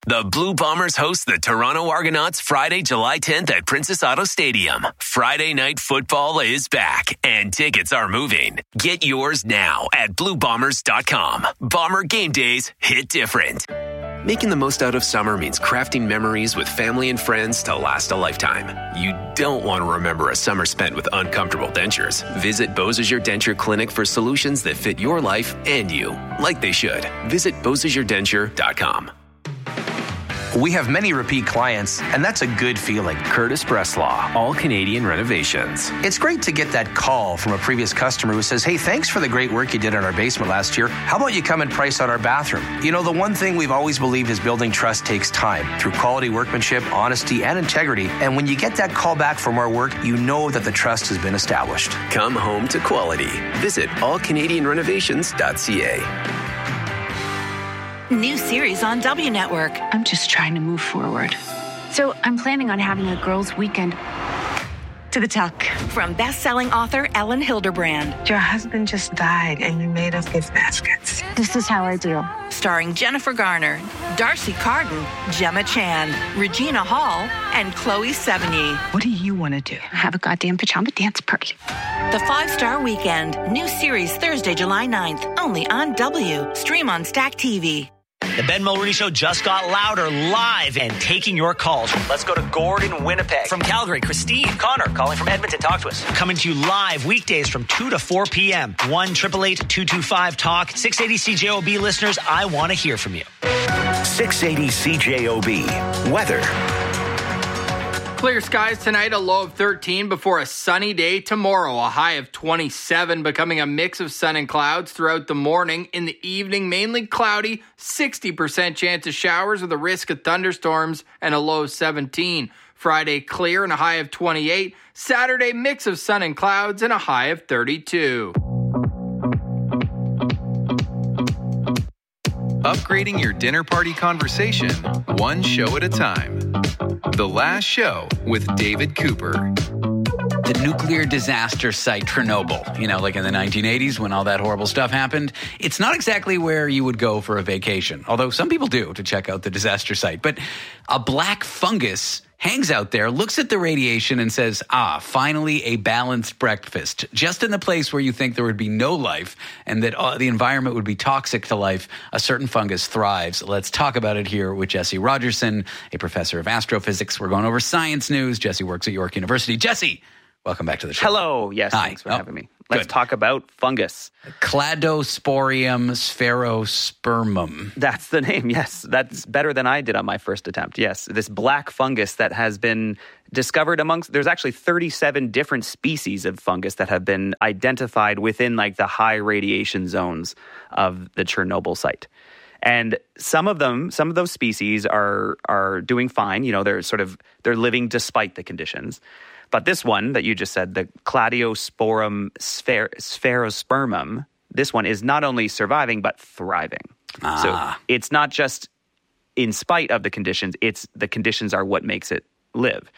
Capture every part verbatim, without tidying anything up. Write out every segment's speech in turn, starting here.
The Blue Bombers host the Toronto Argonauts Friday, July tenth at Princess Auto Stadium. Friday night football is back, and tickets are moving. Get yours now at blue bombers dot com. Bomber game days hit different. Making the most out of summer means crafting memories with family and friends to last a lifetime. You don't want to remember a summer spent with uncomfortable dentures. Visit Beausejour Denture Clinic for solutions that fit your life and you, like they should. Visit beausejour denture dot com. We have many repeat clients, and that's a good feeling. Curtis Breslaw, All Canadian Renovations. It's great to get that call from a previous customer who says, hey, thanks for the great work you did in our basement last year. How about you come and price out our bathroom? You know, the one thing we've always believed is building trust takes time through quality workmanship, honesty, and integrity. And when you get that call back for more work, you know that the trust has been established. Come home to quality. Visit all canadian renovations dot c a. New series on W Network. I'm just trying to move forward. So I'm planning on having a girls' weekend to the tuck. From best-selling author Ellen Hilderbrand. Your husband just died and you made us gift baskets. This is how I do. Starring Jennifer Garner, Darcy Carden, Gemma Chan, Regina Hall, and Chloe Sevigny. What do you want to do? Have a goddamn pajama dance party. The Five-Star Weekend. New series Thursday, July ninth. Only on W. Stream on Stack T V. The Ben Mulroney Show just got louder, live, and taking your calls. Let's go to Gordon, Winnipeg. From Calgary, Christine. Connor, calling from Edmonton. Talk to us. Coming to you live weekdays from two to four p.m. one eight eight eight, two two five, talk. six eighty C J O B listeners, I want to hear from you. six eighty C J O B. Weather. Clear skies tonight, a low of thirteen before a sunny day tomorrow. A high of twenty-seven, becoming a mix of sun and clouds throughout the morning. In the evening, mainly cloudy, sixty percent chance of showers with a risk of thunderstorms and a low of seventeen. Friday, clear and a high of twenty-eight. Saturday, mix of sun and clouds and a high of thirty-two. Upgrading your dinner party conversation, one show at a time. The Last Show with David Cooper. The nuclear disaster site, Chernobyl, you know, like in the nineteen eighties when all that horrible stuff happened. It's not exactly where you would go for a vacation, although some people do to check out the disaster site. But a black fungus hangs out there, looks at the radiation and says, ah, finally a balanced breakfast. Just in the place where you think there would be no life and that uh, the environment would be toxic to life, a certain fungus thrives. Let's talk about it here with Jesse Rogerson, a professor of astrophysics. We're going over science news. Jesse works at York University. Jesse, welcome back to the show. Hello. Yes, Hi. thanks for oh, having me. Let's good. talk about fungus. Cladosporium sphaerospermum. That's the name, yes. That's better than I did on my first attempt, yes. This black fungus that has been discovered amongst, there's actually thirty-seven different species of fungus that have been identified within like the high radiation zones of the Chernobyl site. And some of them, some of those species are are doing fine. You know, they're sort of, they're living despite the conditions. But this one that you just said, the Cladiosporum spher- sphaerospermum, this one is not only surviving, but thriving. Ah. So it's not just in spite of the conditions, it's the conditions are what makes it live.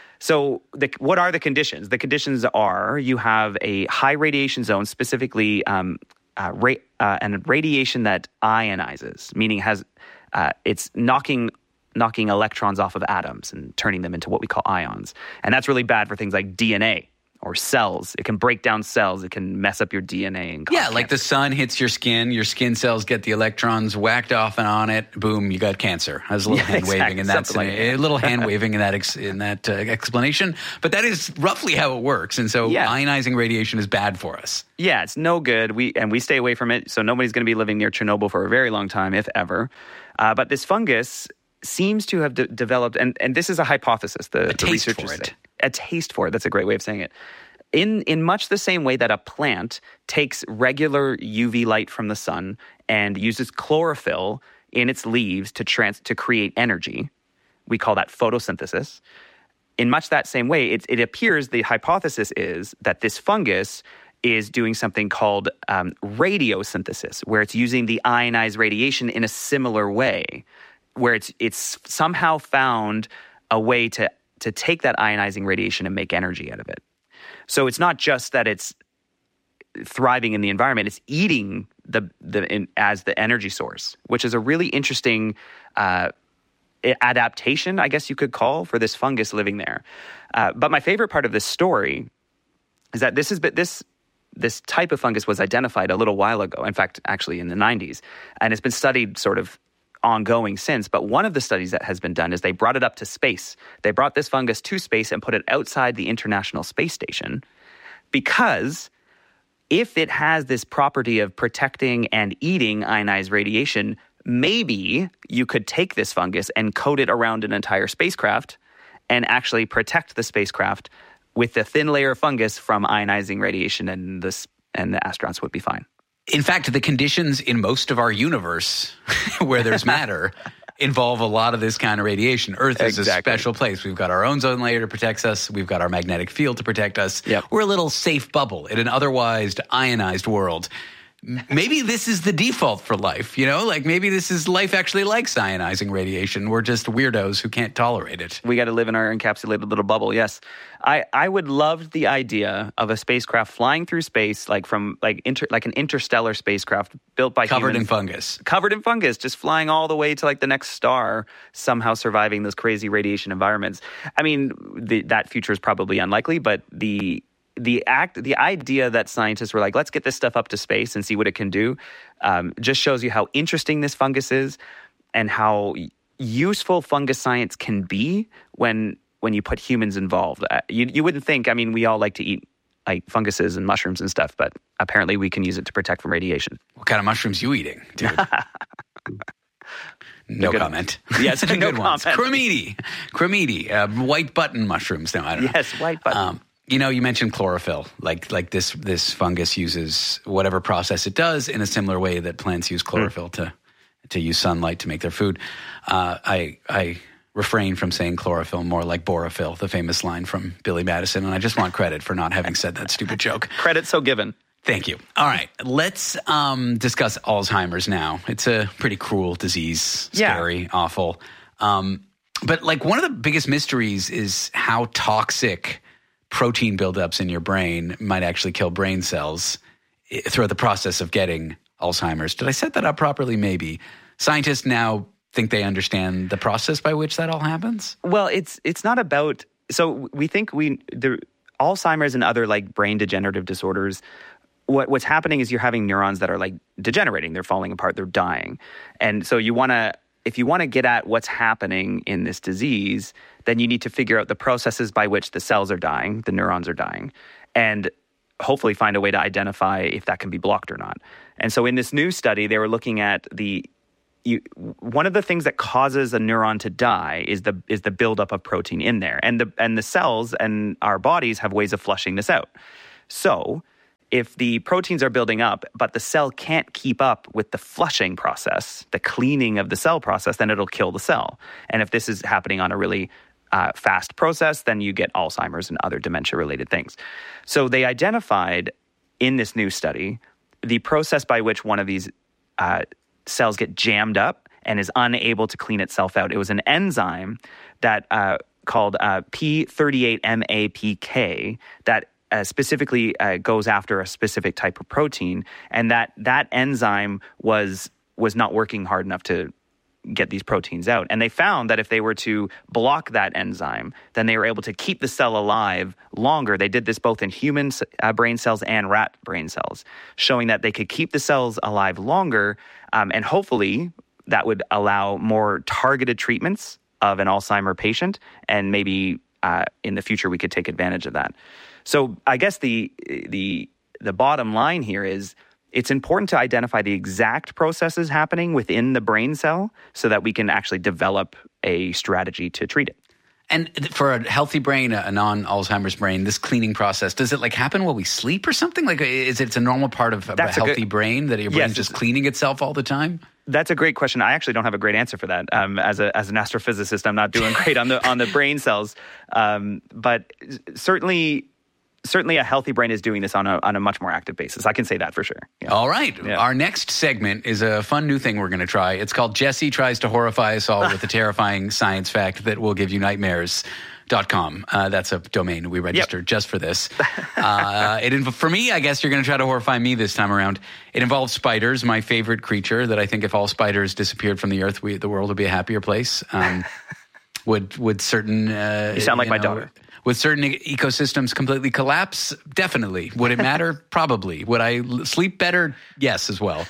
So the, what are the conditions? The conditions are you have a high radiation zone, specifically um, uh, ra- uh, and radiation that ionizes, meaning has uh, it's knocking knocking electrons off of atoms and turning them into what we call ions. And that's really bad for things like D N A or cells. It can break down cells. It can mess up your D N A. And yeah, cancer. like the sun hits your skin. Your skin cells get the electrons whacked off and on it. Boom, you got cancer. There's a little Yeah, hand exactly. waving in that. Something like a that. little hand waving in that ex, in that uh, explanation. But that is roughly how it works. And so Yeah. ionizing radiation is bad for us. Yeah, it's no good. We and we stay away from it. So nobody's going to be living near Chernobyl for a very long time, if ever. Uh, but this fungus seems to have de- developed, and, and this is a hypothesis. The, A the taste researchers for it. say. A taste for it. That's a great way of saying it. In in much the same way that a plant takes regular U V light from the sun and uses chlorophyll in its leaves to trans to create energy, we call that photosynthesis. In much that same way, it, it appears the hypothesis is that this fungus is doing something called um, radiosynthesis, where it's using the ionized radiation in a similar way, where it's it's somehow found a way to to take that ionizing radiation and make energy out of it. So it's not just that it's thriving in the environment; it's eating the the in, as the energy source, which is a really interesting uh, adaptation, I guess you could call, for this fungus living there. Uh, but my favorite part of this story is that this is this this type of fungus was identified a little while ago. In fact, actually in the nineties, and it's been studied sort of ongoing since. But one of the studies that has been done is they brought it up to space. They brought this fungus to space and put it outside the International Space Station, because if it has this property of protecting and eating ionized radiation, maybe you could take this fungus and coat it around an entire spacecraft and actually protect the spacecraft with the thin layer of fungus from ionizing radiation, and the, and the astronauts would be fine. In fact, the conditions in most of our universe where there's matter involve a lot of this kind of radiation. Earth is exactly. a special place. We've got our ozone layer to protect us. We've got our magnetic field to protect us. Yep. We're a little safe bubble in an otherwise ionized world. Maybe this is the default for life, you know? Like maybe this is life actually likes ionizing radiation. We're just weirdos who can't tolerate it. We got to live in our encapsulated little bubble, yes. I, I would love the idea of a spacecraft flying through space, like from like inter, like an interstellar spacecraft built by Covered humans, in fungus. Covered in fungus, just flying all the way to like the next star, somehow surviving those crazy radiation environments. I mean, the, that future is probably unlikely, but the... The act, the idea that scientists were like, let's get this stuff up to space and see what it can do, um, just shows you how interesting this fungus is and how useful fungus science can be when when you put humans involved. Uh, you, you wouldn't think, I mean, we all like to eat like funguses and mushrooms and stuff, but apparently we can use it to protect from radiation. What kind of mushrooms you eating, dude? No good, comment. Yes, no good good comment. ones. Cremidi. Cremidi. Uh, white button mushrooms. No, I don't know. Yes, white button. Um, You know, you mentioned chlorophyll. Like like this this fungus uses whatever process it does in a similar way that plants use chlorophyll mm. to to use sunlight to make their food. Uh, I I refrain from saying chlorophyll, more like borophyll, the famous line from Billy Madison, and I just want credit for not having said that stupid joke. Credit so given. Thank you. All right, let's um, discuss Alzheimer's now. It's a pretty cruel disease, scary, yeah. awful. Um, but like one of the biggest mysteries is how toxic protein buildups in your brain might actually kill brain cells throughout the process of getting Alzheimer's. Did I set that up properly? Maybe. Scientists now think they understand the process by which that all happens? Well, it's it's not about – so we think we the Alzheimer's and other like brain degenerative disorders, what what's happening is you're having neurons that are like degenerating. They're falling apart. They're dying. And so you want to – if you want to get at what's happening in this disease, then you need to figure out the processes by which the cells are dying, the neurons are dying, and hopefully find a way to identify if that can be blocked or not. And so in this new study, they were looking at the you, one of the things that causes a neuron to die is the is the buildup of protein in there, and the and the cells and our bodies have ways of flushing this out. So if the proteins are building up, but the cell can't keep up with the flushing process, the cleaning of the cell process, then it'll kill the cell. And if this is happening on a really uh, fast process, then you get Alzheimer's and other dementia-related things. So they identified in this new study the process by which one of these uh, cells get jammed up and is unable to clean itself out. It was an enzyme that uh, called uh, P thirty-eight M A P K that Uh, specifically uh, goes after a specific type of protein, and that that enzyme was was not working hard enough to get these proteins out. And they found that if they were to block that enzyme, then they were able to keep the cell alive longer. They did this both in human uh, brain cells and rat brain cells, showing that they could keep the cells alive longer, um, and hopefully that would allow more targeted treatments of an Alzheimer patient, and maybe uh, in the future we could take advantage of that. So I guess the the the bottom line here is it's important to identify the exact processes happening within the brain cell so that we can actually develop a strategy to treat it. And for a healthy brain, a non-Alzheimer's brain, this cleaning process, does it like happen while we sleep or something? Like, is it a normal part of a That's healthy a good, brain that your brain's yes, just cleaning itself all the time? That's a great question. I actually don't have a great answer for that. Um, as a as an astrophysicist, I'm not doing great on the on the brain cells, um, but certainly. Certainly a healthy brain is doing this on a on a much more active basis. I can say that for sure. Yeah. All right. Yeah. Our next segment is a fun new thing we're going to try. It's called Jesse Tries to Horrify Us All with a terrifying science fact that will give you nightmares. Dot com. Uh, that's a domain we registered yep. just for this. Uh, it inv- for me, I guess you're going to try to horrify me this time around. It involves spiders, my favorite creature. That I think if all spiders disappeared from the earth, we, the world would be a happier place. Um, would would certain uh, you sound like you my know, daughter. Would certain e- ecosystems completely collapse? Definitely. Would it matter? Probably. Would I l- sleep better? Yes, as well.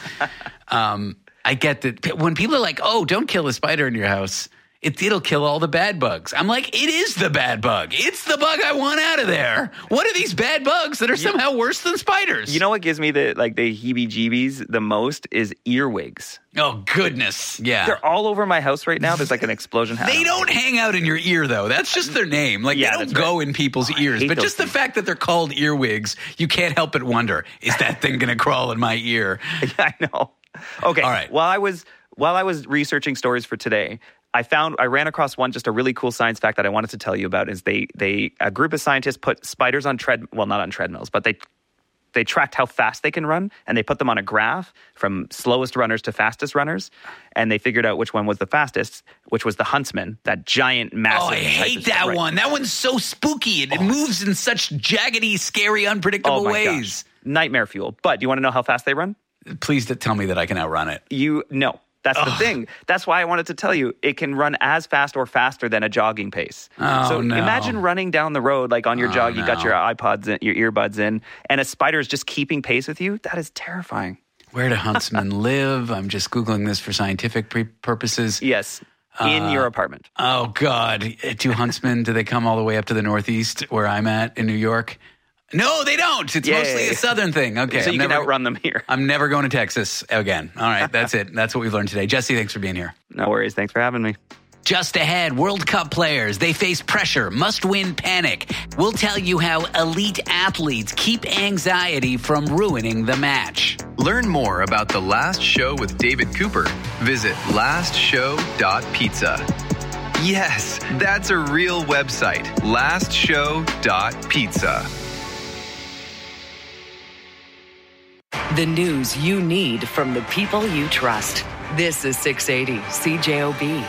Um, I get that when people are like, "Oh, don't kill a spider in your house." It, it'll kill all the bad bugs. I'm like, it is the bad bug. It's the bug I want out of there. What are these bad bugs that are somehow worse than spiders? You know what gives me the like the heebie-jeebies the most is earwigs. Oh, goodness. Yeah. They're all over my house right now. There's like an explosion happening. They don't hang out in your ear, though. That's just their name. Like, yeah, they don't go right. in people's oh, ears. But just things. the fact that they're called earwigs, you can't help but wonder, is that thing going to crawl in my ear? Yeah, I know. Okay. All right. While I was while I was researching stories for today, I found I ran across one, just a really cool science fact that I wanted to tell you about. Is they they a group of scientists put spiders on tread well not on treadmills, but they they tracked how fast they can run, and they put them on a graph from slowest runners to fastest runners, and they figured out which one was the fastest, which was the huntsman, that giant, massive. Oh, I hate that right. one. That one's so spooky. It, oh. it moves in such jaggedy, scary, unpredictable oh my ways. Gosh. Nightmare fuel. But do you want to know how fast they run? Please tell me that I can outrun it. You no. That's the Ugh. thing. That's why I wanted to tell you. It can run as fast or faster than a jogging pace. Oh, so no. imagine running down the road, like on your oh, jog, you no. got your iPods, in, your earbuds in, and a spider is just keeping pace with you. That is terrifying. Where do huntsmen live? I'm just Googling this for scientific pre- purposes. Yes, in uh, your apartment. Oh, God. Do huntsmen, do they come all the way up to the Northeast where I'm at in New York? No, they don't. It's Yay. mostly a southern thing. Okay. So you I'm can never, outrun them here. I'm never going to Texas again. All right. That's it. That's what we've learned today. Jesse, thanks for being here. No worries. Thanks for having me. Just ahead, World Cup players. They face pressure, must-win panic. We'll tell you how elite athletes keep anxiety from ruining the match. Learn more about The Last Show with David Cooper. Visit last show dot pizza. Yes, that's a real website. last show dot pizza. The news you need from the people you trust. This is six eighty C J O B.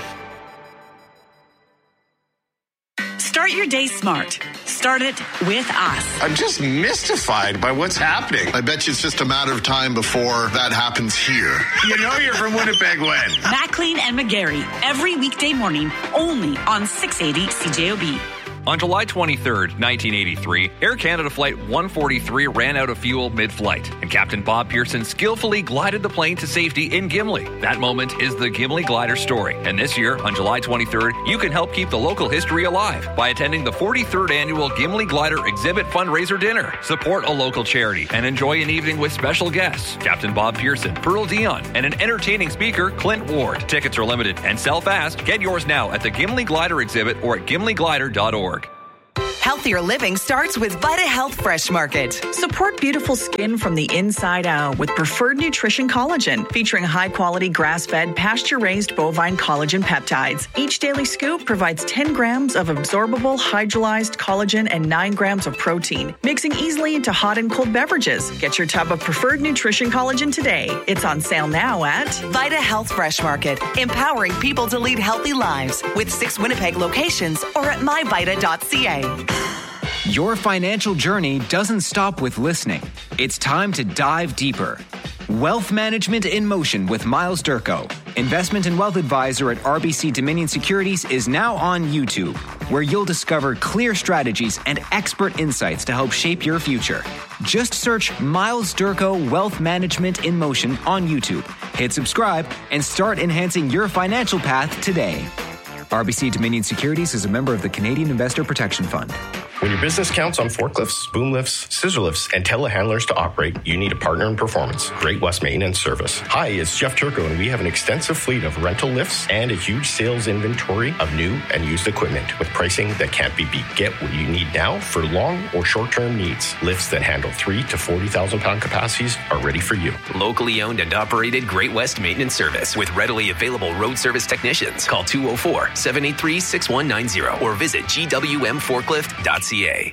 Start your day smart. Start it with us. I'm just mystified by what's happening. I bet you it's just a matter of time before that happens here. You know you're from Winnipeg when? McLean and McGarry, every weekday morning, only on six eighty C J O B. On July twenty-third, nineteen eighty-three, Air Canada Flight one forty-three ran out of fuel mid-flight, and Captain Bob Pearson skillfully glided the plane to safety in Gimli. That moment is the Gimli Glider story, and this year, on July twenty-third, you can help keep the local history alive by attending the forty-third Annual Gimli Glider Exhibit Fundraiser Dinner. Support a local charity and enjoy an evening with special guests, Captain Bob Pearson, Pearl Dion, and an entertaining speaker, Clint Ward. Tickets are limited and sell fast. Get yours now at the Gimli Glider Exhibit or at gimli glider dot org. Healthier living starts with Vita Health Fresh Market. Support beautiful skin from the inside out with Preferred Nutrition Collagen, featuring high-quality grass-fed, pasture-raised bovine collagen peptides. Each daily scoop provides ten grams of absorbable hydrolyzed collagen and nine grams of protein, mixing easily into hot and cold beverages. Get your tub of Preferred Nutrition Collagen today. It's on sale now at Vita Health Fresh Market, empowering people to lead healthy lives with six Winnipeg locations or at my vita dot c a. Your financial journey doesn't stop with listening. It's time to dive deeper. Wealth Management in Motion with Miles Durko, investment and wealth advisor at R B C Dominion Securities, is now on YouTube, where you'll discover clear strategies and expert insights to help shape your future. Just search Miles Durko Wealth Management in Motion on YouTube. Hit subscribe and start enhancing your financial path today. R B C Dominion Securities is a member of the Canadian Investor Protection Fund. When your business counts on forklifts, boom lifts, scissor lifts, and telehandlers to operate, you need a partner in performance. Great West Maintenance Service. Hi, it's Jeff Turco, and we have an extensive fleet of rental lifts and a huge sales inventory of new and used equipment with pricing that can't be beat. Get what you need now for long or short-term needs. Lifts that handle three to forty thousand pound capacities are ready for you. Locally owned and operated Great West Maintenance Service with readily available road service technicians. Call two oh four, seven eight three, six one nine zero or visit g w m forklift dot c a.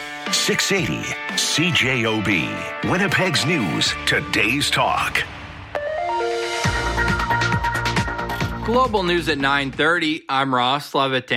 six eighty C J O B, Winnipeg's News, today's talk. Global news at nine thirty. I'm Ross Levitan.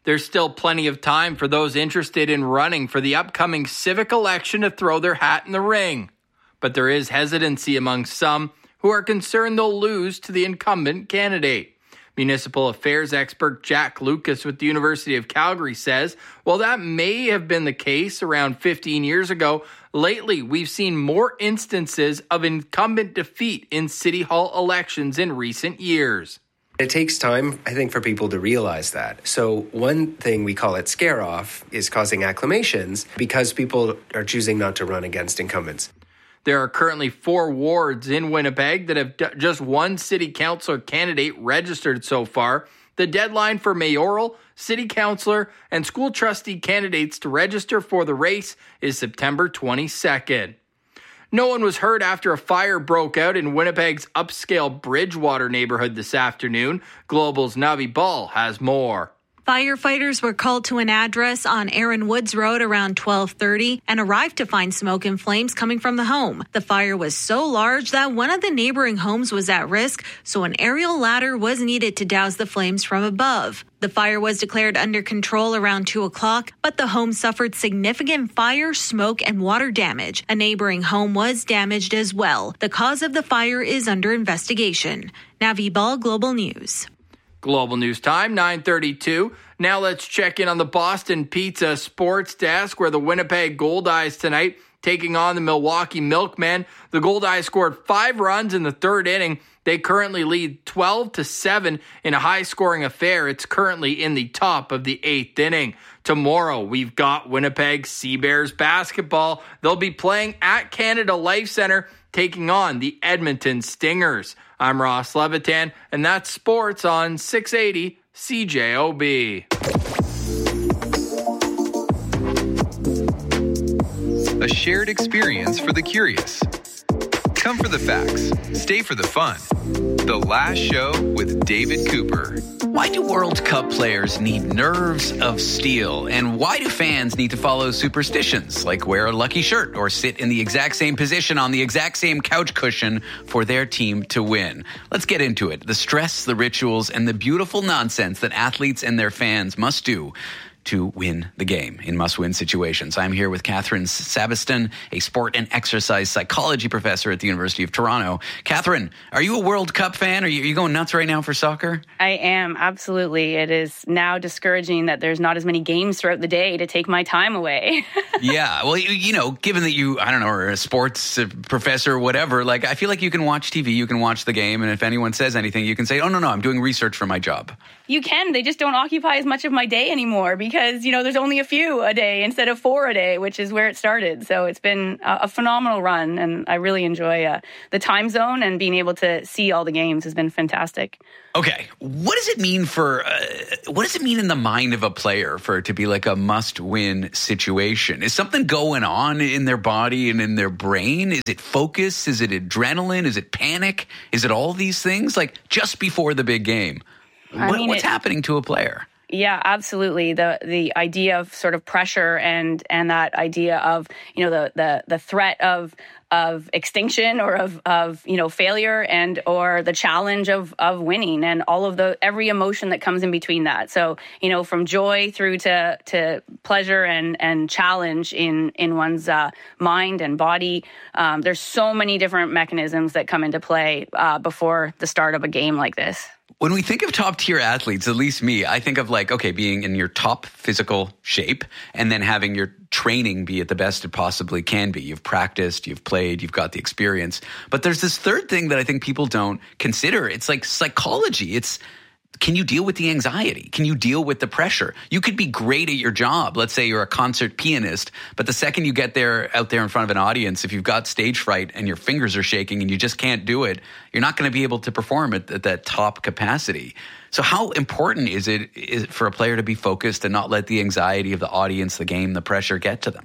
There's still plenty of time for those interested in running for the upcoming civic election to throw their hat in the ring. But there is hesitancy among some who are concerned they'll lose to the incumbent candidate. Municipal affairs expert Jack Lucas with the University of Calgary says, while that may have been the case around fifteen years ago, lately we've seen more instances of incumbent defeat in City Hall elections in recent years. It takes time, I think, for people to realize that. So one thing we call it scare off is causing acclamations because people are choosing not to run against incumbents. There are currently four wards in Winnipeg that have d- just one city councilor candidate registered so far. The deadline for mayoral, city councilor, and school trustee candidates to register for the race is September twenty-second. No one was hurt after a fire broke out in Winnipeg's upscale Bridgewater neighborhood this afternoon. Global's Navi Ball has more. Firefighters were called to an address on Aaron Woods Road around twelve thirty and arrived to find smoke and flames coming from the home. The fire was so large that one of the neighboring homes was at risk, so an aerial ladder was needed to douse the flames from above. The fire was declared under control around two o'clock, but the home suffered significant fire, smoke, and water damage. A neighboring home was damaged as well. The cause of the fire is under investigation. Navi Ball, Global News. Global News Time, nine thirty-two. Now let's check in on the Boston Pizza Sports Desk, where the Winnipeg Goldeyes tonight taking on the Milwaukee Milkmen. The Goldeyes scored five runs in the third inning. They currently lead twelve to seven in a high-scoring affair. It's currently in the top of the eighth inning. Tomorrow, we've got Winnipeg Sea Bears basketball. They'll be playing at Canada Life Centre, taking on the Edmonton Stingers. I'm Ross Levitan, and that's sports on six eighty C J O B. A shared experience for the curious. Come for the facts. Stay for the fun. The Last Show with David Cooper. Why do World Cup players need nerves of steel? And why do fans need to follow superstitions like wear a lucky shirt or sit in the exact same position on the exact same couch cushion for their team to win? Let's get into it. The stress, the rituals, and the beautiful nonsense that athletes and their fans must do to win the game in must-win situations. I'm here with Catherine Sabiston, a sport and exercise psychology professor at the University of Toronto. Catherine, are you a World Cup fan? Are you, are you going nuts right now for soccer? I am, absolutely. It is now discouraging that there's not as many games throughout the day to take my time away. Yeah, well, you, you know, given that you, I don't know, are a sports professor or whatever, like, I feel like you can watch T V, you can watch the game, and if anyone says anything, you can say, oh, no, no, I'm doing research for my job. You can. They just don't occupy as much of my day anymore because, you know, there's only a few a day instead of four a day, which is where it started. So it's been a, a phenomenal run, and I really enjoy uh, the time zone, and being able to see all the games has been fantastic. Okay, what does it mean for, uh, what does it mean in the mind of a player for it to be like a must-win situation? Is something going on in their body and in their brain? Is it focus? Is it adrenaline? Is it panic? Is it all these things? Like, just before the big game, I what, mean, what's it, happening to a player? Yeah, absolutely. The the idea of sort of pressure and and that idea of, you know, the the the threat of of extinction or of of you know failure, and or the challenge of of winning, and all of the every emotion that comes in between that. So, you know, from joy through to to pleasure and and challenge in in one's uh, mind and body. Um, there's so many different mechanisms that come into play uh, before the start of a game like this. When we think of top tier athletes, at least me, I think of like, okay, being in your top physical shape and then having your training be at the best it possibly can be. You've practiced, you've played, you've got the experience. But there's this third thing that I think people don't consider. It's like psychology. It's, can you deal with the anxiety? Can you deal with the pressure? You could be great at your job. Let's say you're a concert pianist, but the second you get there out there in front of an audience, if you've got stage fright and your fingers are shaking and you just can't do it, you're not going to be able to perform at, at that top capacity. So how important is it is it for a player to be focused and not let the anxiety of the audience, the game, the pressure get to them?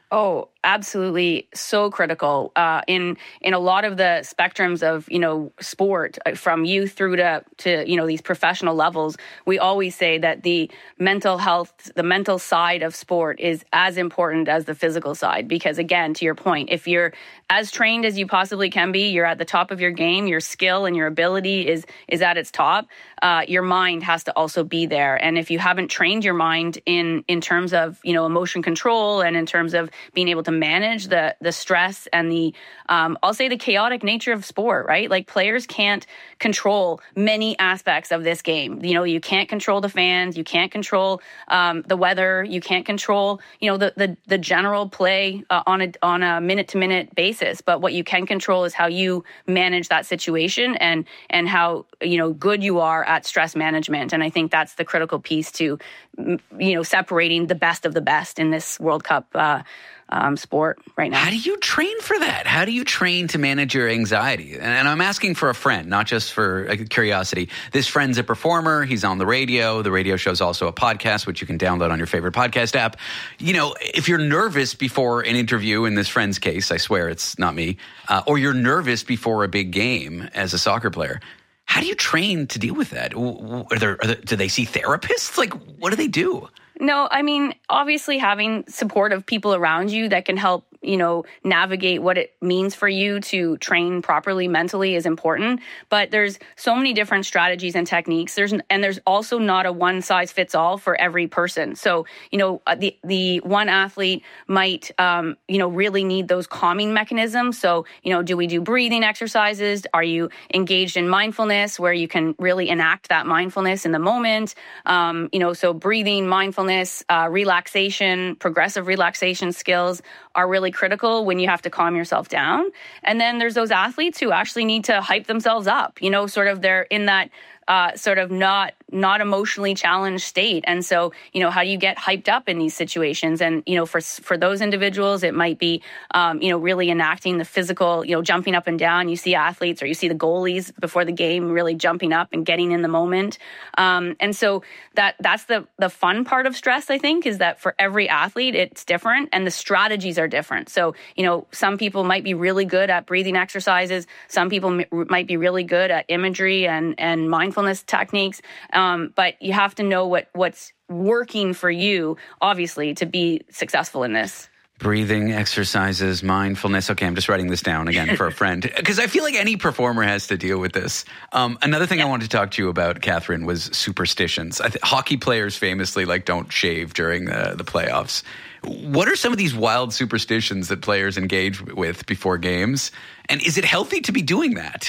Oh, absolutely, so critical uh, in in a lot of the spectrums of you know sport, from youth through to to you know these professional levels. We always say that the mental health, the mental side of sport, is as important as the physical side. Because again, to your point, if you're as trained as you possibly can be, you're at the top of your game, your skill and your ability is is at its top. Uh, your mind has to also be there, and if you haven't trained your mind in in terms of you know emotion control and in terms of being able to manage the the stress and the um, I'll say the chaotic nature of sport, right? Like players can't control many aspects of this game. You know, you can't control the fans, you can't control um, the weather, you can't control you know the the, the general play uh, on a on a minute to minute basis. But what you can control is how you manage that situation and and how you know good you are at stress management. And I think that's the critical piece to you know separating the best of the best in this World Cup uh, um, sport right now. How do you train for that? How do you train to manage your anxiety? And I'm asking for a friend, not just for curiosity. This friend's a performer. He's on the radio. The radio show's also a podcast, which you can download on your favorite podcast app. You know, if you're nervous before an interview, in this friend's case, I swear it's not me, uh, or you're nervous before a big game as a soccer player, how do you train to deal with that? Are there, are there, do they see therapists? Like, what do they do? No, I mean, obviously having supportive people around you that can help, you know, navigate what it means for you to train properly mentally is important. But there's so many different strategies and techniques. There's and there's also not a one size fits all for every person. So, you know, the the one athlete might, um, you know, really need those calming mechanisms. So, you know, do we do breathing exercises? Are you engaged in mindfulness where you can really enact that mindfulness in the moment? Um, you know, so breathing, mindfulness, Uh, relaxation, progressive relaxation skills are really critical when you have to calm yourself down. And then there's those athletes who actually need to hype themselves up, you know, sort of they're in that uh, sort of not not emotionally challenged state. And so, you know, how do you get hyped up in these situations? And, you know, for for those individuals, it might be, um, you know, really enacting the physical, you know, jumping up and down. You see athletes or you see the goalies before the game really jumping up and getting in the moment. Um, and so that that's the, the fun part of stress, I think, is that for every athlete, it's different and the strategies are different. So, you know, some people might be really good at breathing exercises. Some people m- might be really good at imagery and, and mindfulness techniques. Um, but you have to know what, what's working for you, obviously, to be successful in this. Breathing exercises, mindfulness. Okay, I'm just writing this down again for a friend because I feel like any performer has to deal with this. Um, another thing yeah. I wanted to talk to you about, Catherine, was superstitions. I th- hockey players famously like don't shave during the, the playoffs. What are some of these wild superstitions that players engage with before games? And is it healthy to be doing that?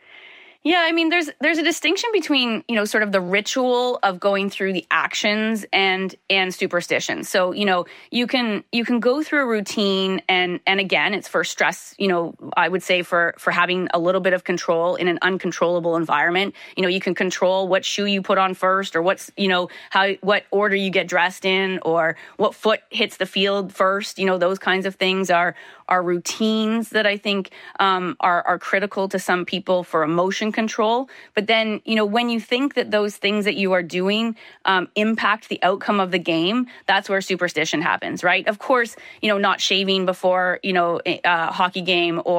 Yeah, I mean, there's there's a distinction between, you know, sort of the ritual of going through the actions and and superstition. So, you know, you can you can go through a routine and and again, it's for stress, you know, I would say for for having a little bit of control in an uncontrollable environment. You know, you can control what shoe you put on first or what's, you know, how what order you get dressed in or what foot hits the field first. You know, those kinds of things are are routines that I think um, are are critical to some people for emotion control. But then, you know, when you think that those things that you are doing um, impact the outcome of the game, that's where superstition happens, right? Of course, you know, not shaving before, you know, a, a hockey game or